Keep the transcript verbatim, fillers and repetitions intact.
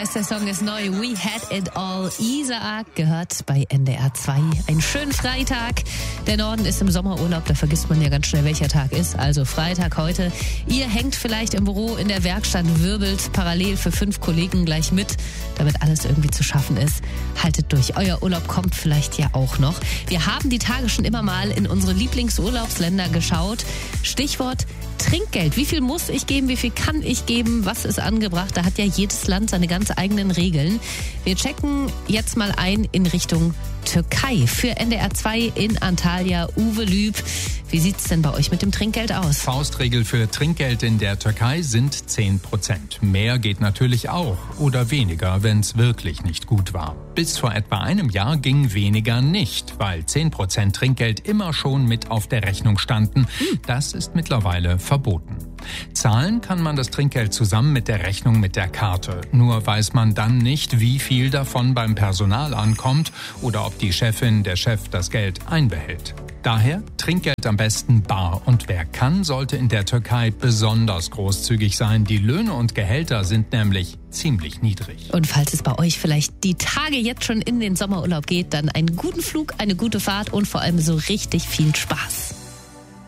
raus, der Song ist neu. We Had It All. Isaak gehört bei N D R zwei. Einen schönen Freitag. Der Norden ist im Sommerurlaub, da vergisst man ja ganz schnell, welcher Tag ist. Also Freitag heute. Ihr hängt vielleicht im Büro, in der Werkstatt, wirbelt parallel für fünf Kollegen gleich mit, damit alles irgendwie zu schaffen ist. Haltet durch, euer Urlaub kommt vielleicht ja auch noch. Wir haben die Tage schon immer mal in unsere Lieblingsurlaubsländer geschaut. Stichwort Trinkgeld. Wie viel muss ich geben? Wie viel kann ich geben? Was ist angebracht? Da hat ja jedes Land seine ganz eigenen Regeln. Wir checken jetzt mal ein in Richtung Türkei. Für N D R zwei in Antalya, Uwe Lüb. Wie sieht's denn bei euch mit dem Trinkgeld aus? Faustregel für Trinkgeld in der Türkei sind zehn Prozent. Mehr geht natürlich auch oder weniger, wenn es wirklich nicht gut war. Bis vor etwa einem Jahr ging weniger nicht, weil zehn Prozent Trinkgeld immer schon mit auf der Rechnung standen. Das ist mittlerweile verboten. Zahlen kann man das Trinkgeld zusammen mit der Rechnung mit der Karte. Nur weiß man dann nicht, wie viel davon beim Personal ankommt oder ob die Chefin, der Chef das Geld einbehält. Daher Trinkgeld am besten bar. Und wer kann, sollte in der Türkei besonders großzügig sein. Die Löhne und Gehälter sind nämlich ziemlich niedrig. Und falls es bei euch vielleicht die Tage jetzt schon in den Sommerurlaub geht, dann einen guten Flug, eine gute Fahrt und vor allem so richtig viel Spaß.